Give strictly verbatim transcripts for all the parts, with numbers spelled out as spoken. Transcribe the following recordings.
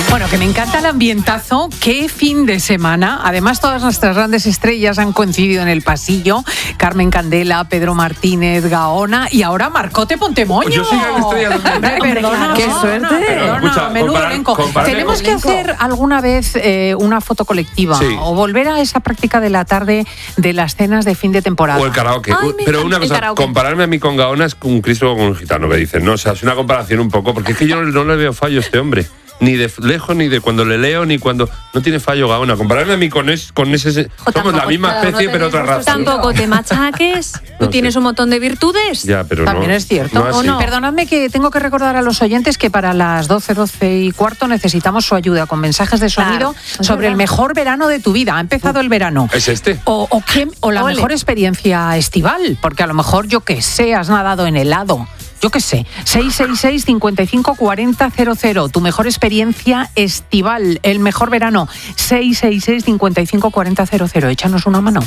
Bueno, que me encanta el ambientazo. Qué fin de semana. Además, todas nuestras grandes estrellas han coincidido en el pasillo. Carmen Candela, Pedro Martínez, Gaona y ahora Marcote Pontemoño. Pues yo soy gran estrella también. Perdona, ¡Qué suerte! Perdona, Escucha, menudo comparar- elenco. compararme Tenemos con que elenco. hacer alguna vez eh, una foto colectiva Sí. o volver a esa práctica de la tarde de las cenas de fin de temporada. O el karaoke. Ay, me Pero encanta una el cosa, karaoke. compararme a mí con Gaona es un Cristo con un gitano, que dicen, ¿no? O sea, es una comparación un poco, porque es que yo no, no le veo fallo a este hombre. Ni de lejos, ni de cuando le leo, ni cuando... No tiene fallo Gaona. Compararme a mí con, es, con ese... Somos la tampoco, misma cada uno especie, pero otra tenemos raza. Tampoco te machaques. Tú No tienes sé. un montón de virtudes. Ya, pero También no, es cierto. no ¿O así. no? Perdonadme que tengo que recordar a los oyentes que para las doce, doce y cuarto necesitamos su ayuda con mensajes de sonido Claro, es sobre el verdad. mejor verano de tu vida. Ha empezado el verano. ¿Es este? O, o, qué- o la Ole. mejor experiencia estival, porque a lo mejor, yo qué sé, has nadado en helado. Yo qué sé, seis seis seis, cinco cinco cuatro cero cero cero, tu mejor experiencia estival, el mejor verano, seis seis seis, cinco cinco cuatro cero cero cero, échanos una mano.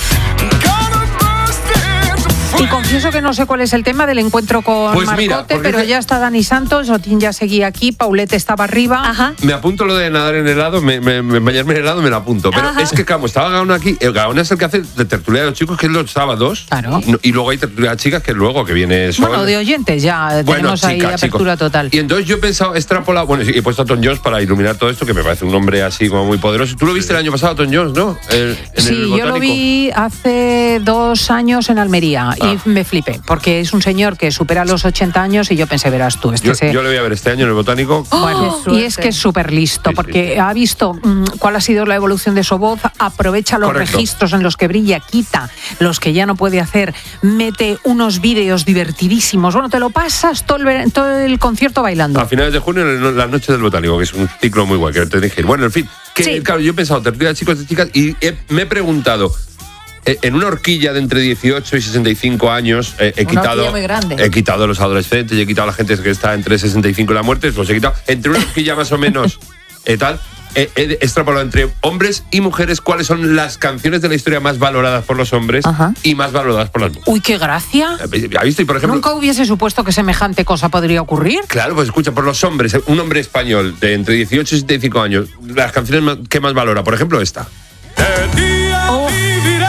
Y confieso que no sé cuál es el tema del encuentro con Pues Marcote, mira, porque pero es que- ya está Dani Santos, Otín ya seguía aquí, Paulette estaba arriba. Ajá. Me apunto lo de nadar en helado, me, me, me- bañarme en helado, me lo apunto. Pero Ajá. es que, como estaba Gaona aquí, el Gaona es el que hace de tertulia de los chicos, que es los sábados. Claro. No, y luego hay tertulia de chicas, que luego que viene Sol. Bueno, de oyentes ya Bueno, tenemos ahí chica, apertura chicos. total. Y entonces yo he pensado, he extrapolado, bueno, y he puesto a Tom Jones para iluminar todo esto, que me parece un hombre así como muy poderoso. Tú lo viste el año pasado, Tom Jones, ¿no? El- en Sí, el yo lo Botánico. vi hace dos años en Almería Ah. y me flipé, porque es un señor que supera los ochenta años y yo pensé, verás tú, este Yo, se... yo le voy a ver este año en el Botánico. Bueno, ¡Oh! y es que es súper listo, Sí, sí. porque ha visto mm, cuál ha sido la evolución de su voz, aprovecha los Correcto. registros en los que brilla, quita los que ya no puede hacer, mete unos vídeos divertidísimos. Bueno, te lo pasas todo el, ver- todo el concierto bailando. A finales de junio, en la noche del Botánico, que es un ciclo muy guay, que te dije. Bueno, en fin, que Sí. claro, yo he pensado tertulia de chicos y de chicas y he- me he preguntado, eh, en una horquilla de entre dieciocho y sesenta y cinco años, eh, he Una quitado horquilla muy grande. he quitado a los adolescentes y he quitado a la gente que está entre sesenta y cinco y la muerte, los he quitado. Entre una horquilla más o menos, eh, tal, he, he extrapolado entre hombres y mujeres cuáles son las canciones de la historia más valoradas por los hombres Ajá. y más valoradas por las mujeres. Uy, qué gracia. ¿Ha visto? Y por ejemplo... Nunca hubiese supuesto que semejante cosa podría ocurrir. Claro, pues escucha, por los hombres, un hombre español de entre dieciocho y setenta y cinco años, las canciones más- que más valora, por ejemplo, esta. De día Oh. viviré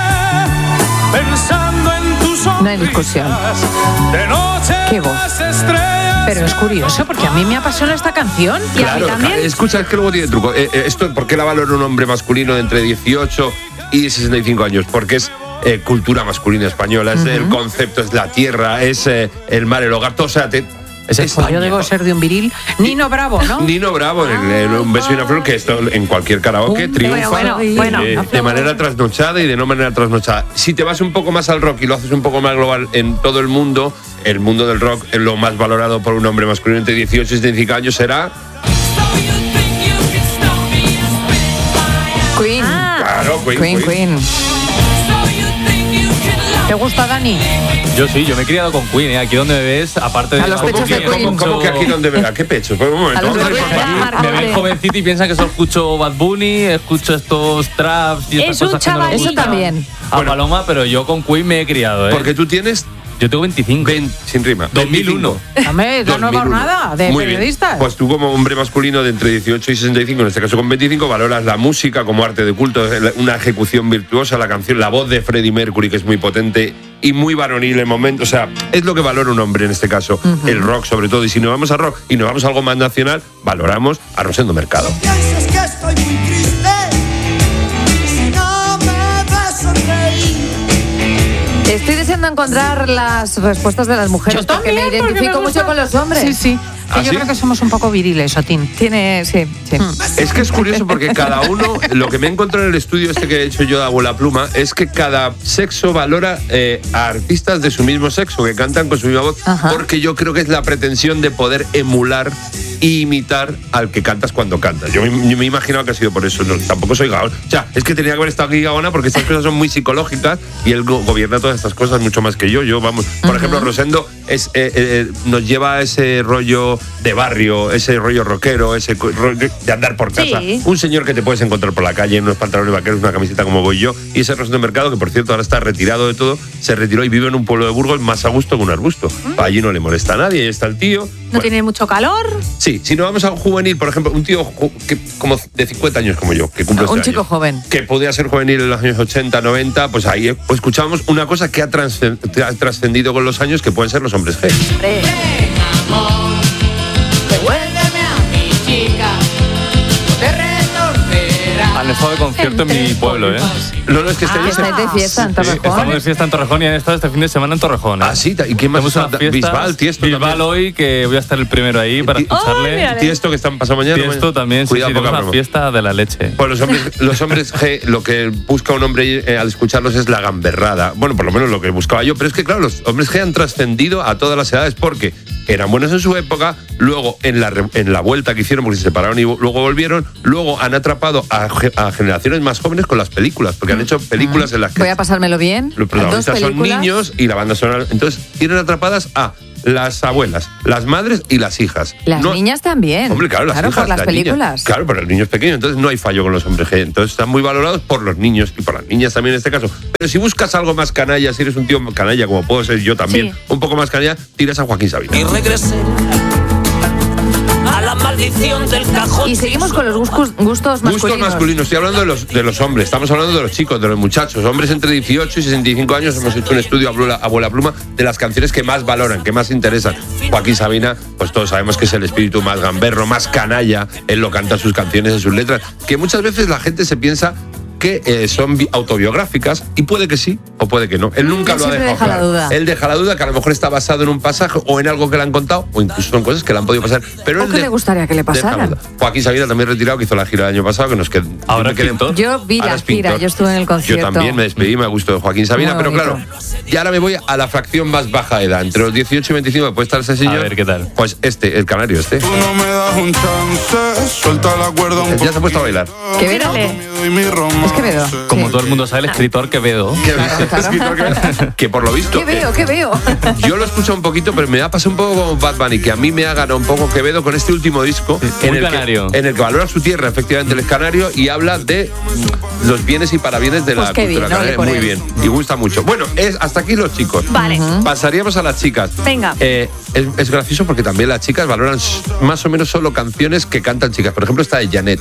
pensando en tus sonrisas. No hay discusión. De noche Qué voz. las estrellas. Pero es curioso, porque a mí me apasiona esta canción. Y a mí Claro, también. claro, escucha, es que luego tiene truco. Eh, eh, esto, ¿por qué la valora un hombre masculino de entre dieciocho y sesenta y cinco años? Porque es eh, cultura masculina española, es el concepto, es la tierra, es eh, el mar, el hogar, todo, o sea, te- es Pues España. yo debo ser de un viril. Nino Bravo, ¿no? Nino Bravo, en, en Un beso y una flor, que esto en cualquier karaoke Un triunfa bueno, bueno, eh, una de flor. manera trasnochada y de no manera trasnochada. Si te vas un poco más al rock y lo haces un poco más global en todo el mundo, el mundo del rock, eh, lo más valorado por un hombre masculino entre dieciocho y setenta y cinco años será... Queen. Ah. Claro, Queen, Queen, Queen. Queen. ¿Te gusta, Dani? Yo sí, yo me he criado con Queen, ¿eh? Aquí donde me ves, aparte de... A los ¿Cómo pechos que, de cómo- Queen. cómo que aquí donde me... ¿A qué pechos? Pues un momento, A los vamos a ir de por Queen. partes. Marco. Me ven jovencito y piensan que solo escucho Bad Bunny, escucho estos traps y estas Es un cosas que no les chavalito. gustan Eso también. A Bueno. Paloma, pero yo con Queen me he criado, ¿eh? Porque tú tienes yo tengo veinticinco. veinte, sin rima. dos mil uno. Hombre, yo no por dos mil uno. nada, de Muy bien. periodistas. Pues tú como hombre masculino de entre dieciocho y sesenta y cinco, en este caso con veinticinco, valoras la música como arte de culto, una ejecución virtuosa, la canción, la voz de Freddie Mercury, que es muy potente y muy varonil en momentos. O sea, es lo que valora un hombre en este caso, el rock sobre todo. Y si nos vamos a rock y nos vamos a algo más nacional, valoramos a Rosendo Mercado. Piensas que estoy muy triste si no me ves sonreír. Estoy deseando encontrar las respuestas de las mujeres Yo porque también, me porque identifico me gusta. mucho con los hombres. Sí, sí. ¿Ah, yo sí? creo que somos un poco viriles, Otín. Tiene, sí, sí. Es que es curioso porque cada uno, lo que me he encontrado en el estudio este que he hecho yo de Abuela Pluma, es que cada sexo valora eh, a artistas de su mismo sexo, que cantan con su misma voz, Ajá. porque yo creo que es la pretensión de poder emular e imitar al que cantas cuando cantas. Yo me, yo me he imaginado que ha sido por eso, no, tampoco soy Gaona. O sea, es que tenía que haber estado aquí Gaona porque estas cosas son muy psicológicas y él go- gobierna todas estas cosas mucho más que yo. Yo, vamos, por ejemplo, Rosendo es, eh, eh, nos lleva a ese rollo de barrio, ese rollo rockero, ese co- rollo de andar por casa. Sí. Un señor que te puedes encontrar por la calle en unos pantalones vaqueros, una camiseta como voy yo, y ese Rosendo Mercado, que por cierto ahora está retirado de todo, se retiró y vive en un pueblo de Burgos más a gusto que un arbusto. Allí no le molesta a nadie, ahí está el tío. ¿No Bueno, tiene mucho calor? sí, Sí, si no vamos a un juvenil, por ejemplo, un tío ju- que, como de cincuenta años como yo, que cumple Un este chico año, joven. que podía ser juvenil en los años ochenta, noventa, pues ahí eh, pues escuchamos una cosa que ha transcen- que ha trascendido con los años, que pueden ser los hombres G. Han estado de concierto en mi pueblo, ¿eh? No, no, es que este Ah, año se- estáis de fiesta en Sí, Torrejón. estamos de fiesta en Torrejón y han estado este fin de semana en Torrejón. ¿eh? Ah, sí, ¿y quién más Tenemos está? unas fiestas. Bisbal, Tiesto Bisbal también. hoy, que voy a estar el primero ahí para Ti- escucharle. Tiesto, que están pasado mañana. Tiesto también, sí, Cuidado, sí, poca tenemos una broma. fiesta de la leche. Pues los hombres, los hombres G, lo que busca un hombre eh, al escucharlos es la gamberrada. Bueno, por lo menos lo que buscaba yo. Pero es que, claro, los hombres G han trascendido a todas las edades porque eran buenos en su época, luego en la, re- en la vuelta que hicieron, porque se separaron y vo- luego volvieron, luego han atrapado a, ge- a generaciones más jóvenes con las películas, porque han hecho películas en las que Voy a pasármelo bien. los protagonistas Dos son películas. niños y la banda sonora. Entonces, tienen atrapadas a las abuelas, las madres y las hijas. Las No- niñas también. Hombre, claro, las Claro, hijas, por las niñas. películas. Claro, pero el niño es pequeño, entonces no hay fallo con los hombres G. Entonces están muy valorados por los niños y por las niñas también en este caso. Pero si buscas algo más canalla, si eres un tío canalla, como puedo ser yo también, Sí. un poco más canalla, tiras a Joaquín Sabina. Y regresé a la maldición del cajón. Y seguimos con los gustos, gustos masculinos. Gustos masculinos, estoy hablando de los, de los hombres, estamos hablando de los chicos, de los muchachos, hombres entre dieciocho y sesenta y cinco años. Hemos hecho un estudio a abuela, abuela pluma de las canciones que más valoran, que más interesan. Joaquín Sabina, pues todos sabemos que es el espíritu más gamberro, más canalla, él lo canta en sus canciones, en sus letras, que muchas veces la gente se piensa que eh, son bi- autobiográficas, y puede que sí o puede que no. Él nunca él lo ha siempre dejado deja la claro. duda. Él deja la duda, que a lo mejor está basado en un pasaje o en algo que le han contado, o incluso son cosas que le han podido pasar. Pero O él que de- le gustaría que le deja pasaran. duda. Joaquín Sabina también retirado, que hizo la gira el año pasado, que nos quedó. Ahora es pintor. Yo vi Ahora la es gira, pintor. yo estuve en el concierto. Yo también me despedí, me gustó de Joaquín Sabina, Muy pero bonito. claro, y ahora me voy a la fracción más baja de edad, entre los dieciocho y veinticinco, que puede estar ese señor. A ver, ¿qué tal? Pues este, el canario este. Tú no me das un chance, suelta la cuerda un Ya se ha puesto a bailar. Quevedo. poquito y mi romance. Es Quevedo. Como Sí. todo el mundo sabe, el escritor Quevedo. Que, escritor que- que por lo visto. ¿Qué veo? ¿Qué veo? Yo lo escucho un poquito, pero me ha pasado un poco como Bad Bunny, que a mí me ha ganado un poco Quevedo con este último disco, en, muy el canario. que, en el que valora su tierra, efectivamente, él es canario, y habla de los bienes y parabienes de Pues la qué cultura bien, ¿no? canaria. Y por Muy él. bien, y gusta mucho. Bueno, es hasta aquí los chicos. Vale. Pasaríamos a las chicas. Venga. Eh, es, es gracioso porque también las chicas valoran s- más o menos solo canciones que cantan chicas. Por ejemplo, esta de Janet.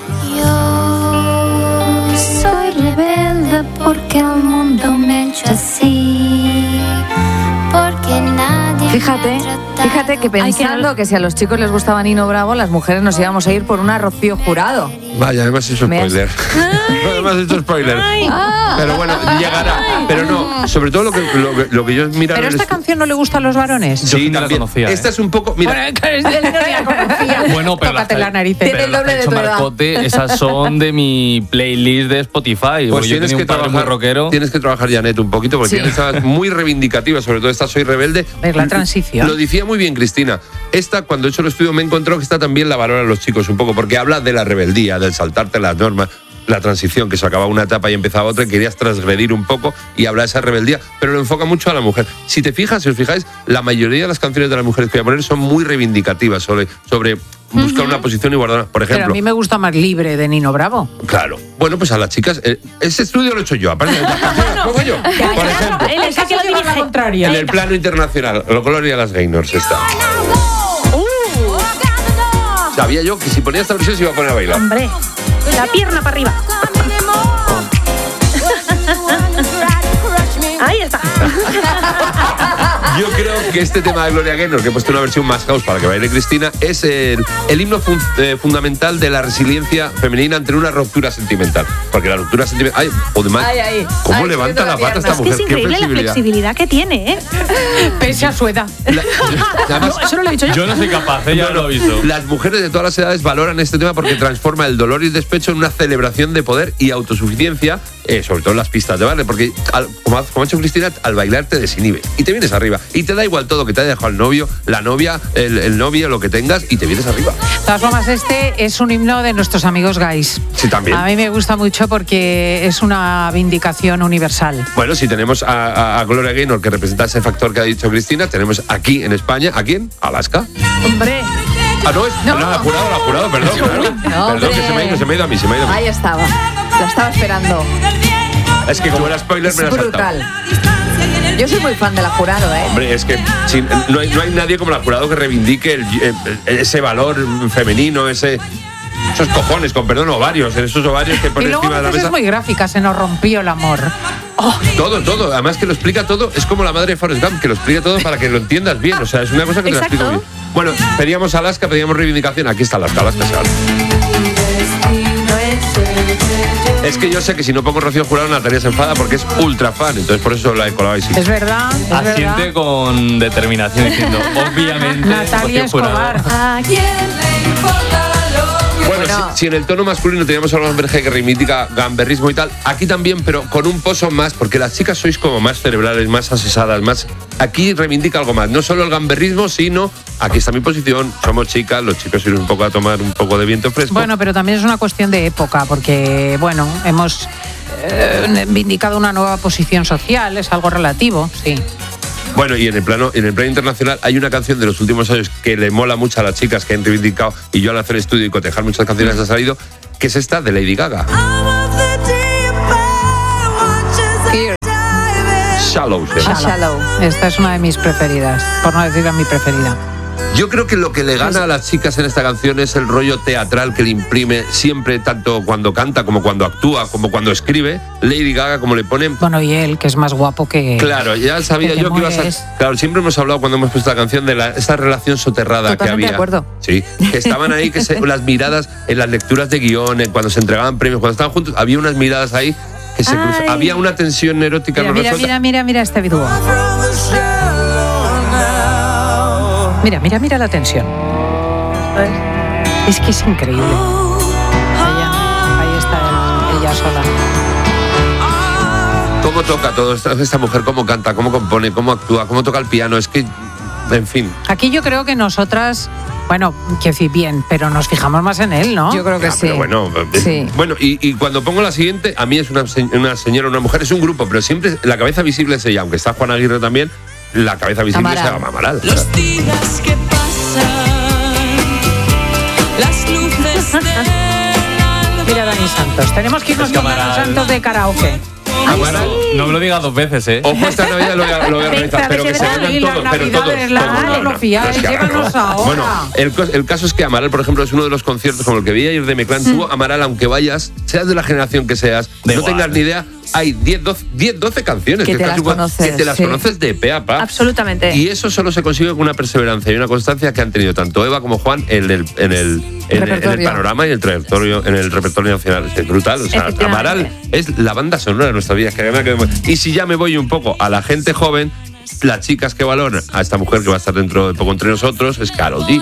Yo soy rebelde porque el mundo me ha hecho así, porque nadie Fíjate, me ha tratado. fíjate que pensando que si a los chicos les gustaba Nino Bravo, las mujeres nos íbamos a ir por una Rocío Jurado. Vaya, además es Me has- spoiler. además es spoiler. Ah. Pero bueno, llegará. Pero no, sobre todo lo que, lo que, lo que yo mira. ¿Pero esta canción no le gusta a los varones? Yo Sí, ni la también. conocía, Esta ¿eh? es un poco. Mira, Bueno, que es de- no la conocía. Bueno, pero Tócate las- la nariz. Tiene Pero el las doble que ha de hecho tu edad. Marcote, esas son de mi playlist de Spotify. pues porque yo tienes tenía que un padre trabajar. muy rockero. Tienes que trabajar, Janet, un poquito, porque Sí. tienes estas muy reivindicativas, sobre todo esta Soy Rebelde. Es la transición. Lo decía muy bien Cristina. Esta, cuando he hecho el estudio, me he encontrado que esta también la valoran los chicos un poco, porque habla de la rebeldía, del saltarte las normas, la transición, que se acababa una etapa y empezaba otra, y querías transgredir un poco y habla de esa rebeldía, pero lo enfoca mucho a la mujer. Si te fijas, si os fijáis, la mayoría de las canciones de las mujeres que voy a poner son muy reivindicativas sobre, sobre buscar una posición y guardar. Por Pero a ejemplo, mí me gusta más Libre de Nino Bravo. claro. Bueno, pues a las chicas, eh, ese estudio lo he hecho yo, aparte de las canciones, las pongo yo. Por ejemplo, Él es el que lo lleva la dirige. contraria. en el plano internacional, lo Gloria a las Gaynors está. Sabía yo que si ponía esta versión se iba a poner a bailar. Hombre, la pierna para arriba. Ahí está. Yo creo que este tema de Gloria Gaynor, que he puesto una versión más house para que baile Cristina, es el, el himno fun- eh, fundamental de la resiliencia femenina ante una ruptura sentimental. Porque la ruptura sentimental... ¡Ay! O de mal- Ay, ay. ¿Cómo Ay, levanta subiendo la la pata pierna. esta Es que mujer? es ¡Qué increíble la flexibilidad! flexibilidad que tiene, ¿eh? Pese a su edad. La- además, Eso no lo he dicho yo. Yo no soy capaz, ella No, lo no. he visto. Las mujeres de todas las edades valoran este tema porque transforma el dolor y el despecho en una celebración de poder y autosuficiencia, eh, sobre todo en las pistas de baile, porque al- como, ha- como ha hecho Cristina, al bailar te desinhibes y te vienes arriba. Y te da igual todo, que te haya dejado el novio, la novia, el, el novio, lo que tengas, y te vienes arriba. De todas formas, este es un himno de nuestros amigos gays. Sí, también. A mí me gusta mucho porque es una vindicación universal. Bueno, si tenemos a, a- a Gloria Gaynor, que representa ese factor que ha dicho Cristina, tenemos aquí en España, ¿a quién? Alaska. Hombre. Ah, no, es no. la jurado, la jurado, perdón. Claro. No, Perdón, que hombre. se me ha ido, se me ha ido a mí, se me ha ido a mí. Ahí estaba. La estaba esperando. Es que como era spoiler, me la he Brutal. saltado. Yo soy muy fan de la Jurado, ¿eh? Hombre, es que si, no, hay, no hay nadie como la Jurado que reivindique el, el, ese valor femenino, ese... Esos cojones, con perdón, ovarios, esos ovarios que ponen y luego encima de la mesa. Es muy gráfica, se nos rompió el amor. Oh. Todo, todo. Además que lo explica todo. Es como la madre de Forrest Gump, que lo explica todo para que lo entiendas bien. O sea, es una cosa que te la explico bien. Bueno, pedíamos Alaska, pedíamos reivindicación. Aquí está Alaska, Alaska se habla. Es que yo sé que si no pongo Rocío Jurado, Natalia se enfada porque es ultra fan. Entonces por eso la he colado ahí. Sí. Es verdad, es Asiente verdad. con determinación diciendo, obviamente, Natalia Rocío Jurado. Escobar. ¿A quién le importa lo Bueno, Bueno. si, si en el tono masculino teníamos a una Gamberge que reivindica gamberrismo y tal, aquí también, pero con un pozo más, porque las chicas sois como más cerebrales, más asesadas, más... Aquí reivindica algo más, no solo el gamberrismo, sino, aquí está mi posición, somos chicas, los chicos ir un poco a tomar un poco de viento fresco. Bueno, pero también es una cuestión de época, porque, bueno, hemos eh, vindicado una nueva posición social, es algo relativo, sí. Bueno, y en el plano en el plano internacional hay una canción de los últimos años que le mola mucho a las chicas que han reivindicado, y yo al hacer estudio y cotejar muchas canciones ha salido, que es esta de Lady Gaga. Shallow. se llama. Shallow. Esta es una de mis preferidas, por no decir a mi preferida. Yo creo que lo que le gana a las chicas en esta canción es el rollo teatral que le imprime siempre, tanto cuando canta como cuando actúa, como cuando escribe. Lady Gaga, como le ponen... Bueno, y él, que es más guapo que... Claro, ya sabía que te yo que ibas a... mueres. Claro, siempre hemos hablado cuando hemos puesto la canción de la, esta relación soterrada Totalmente que había. de acuerdo. Sí, que estaban ahí, que se, las miradas en las lecturas de guión, en cuando se entregaban premios, cuando estaban juntos, había unas miradas ahí que se cruzaban. Ay. Había una tensión erótica Mira, no mira, resuelta. mira, mira, mira este video. Mira, mira, mira la tensión. Es que es increíble. Ella, ahí está él, ella sola. ¿Cómo toca todo esta, esta mujer? ¿Cómo canta? ¿Cómo compone? ¿Cómo actúa? ¿Cómo toca el piano? Es que, en fin. Aquí yo creo que nosotras, bueno, quiero decir bien, pero nos fijamos más en él, ¿no? Yo creo que Ah, sí. pero bueno, Sí. bueno y, y cuando pongo la siguiente, a mí es una, se- una señora, una mujer, es un grupo, pero siempre la cabeza visible es ella, aunque está Juan Aguirre también, la cabeza visible Amaral. es ella, Amaral. Los días que pasan, las luces del alba. Mira, Dani Santos, tenemos que irnos Es que con Dani Amaral- Santos de karaoke. Amaral. No me lo digas dos veces, ¿eh? Ojo, esta Navidad lo voy a, lo voy a organizar, Venga, pero que a ver se si es vengan verdad. Y todos, las pero todos. Navidades, las todos, ganas, no, no. lo fiáis, Pero es que ahora llévanos no. ahora. Bueno, el, cos- el caso es que Amaral, por ejemplo, es uno de los conciertos como el que veía ir de Meclán. Tú, Amaral, aunque vayas, seas de la generación que seas, Da no igual. tengas ni idea, hay diez, doce, diez, doce canciones Que es te casi las igual, conoces, que te las sí. conoces de pe a pa. Absolutamente. Y eso solo se consigue con una perseverancia y una constancia que han tenido tanto Eva como Juan en el, en el, en el, en el Repertorio. panorama y el trayectorio, en el repertorio nacional. Es brutal. O sea, Efectivamente. Amaral es la banda sonora de nuestra vida. Que además que- y si ya me voy un poco a la gente joven, las chicas que valoran a esta mujer que va a estar dentro de poco entre nosotros es Karol G.